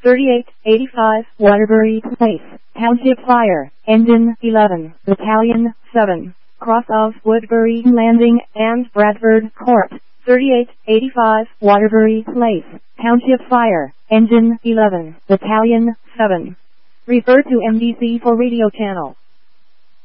3885 Waterbury Place, Township Fire, Engine 11, Battalion 7, cross of Woodbury Landing and Bradford Court, 3885 Waterbury Place, Township Fire, Engine 11, Battalion 7. Refer to MDC for radio channel.